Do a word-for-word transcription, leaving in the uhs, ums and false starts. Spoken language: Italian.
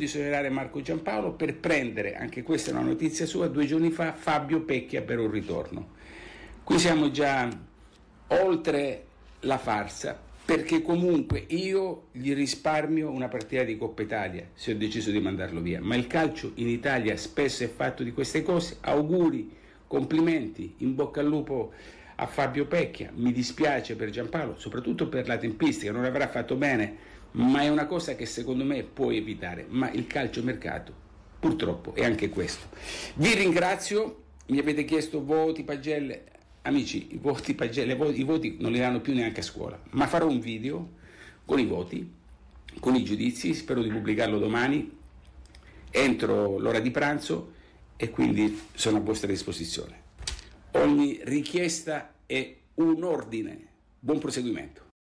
di esonerare Marco Giampaolo per prendere, anche questa è una notizia sua, due giorni fa Fabio Pecchia per un ritorno. Qui siamo già oltre la farsa, perché comunque io gli risparmio una partita di Coppa Italia se ho deciso di mandarlo via, ma il calcio in Italia spesso è fatto di queste cose. Auguri, complimenti, in bocca al lupo a Fabio Pecchia. Mi dispiace per Giampaolo, soprattutto per la tempistica, non avrà fatto bene, ma è una cosa che secondo me puoi evitare. Ma il calciomercato purtroppo è anche questo. Vi ringrazio, mi avete chiesto voti, pagelle. Amici, i voti pagelle, i voti non li danno più neanche a scuola, ma farò un video con i voti, con i giudizi, spero di pubblicarlo domani entro l'ora di pranzo, e quindi sono a vostra disposizione. Ogni richiesta è un ordine. Buon proseguimento.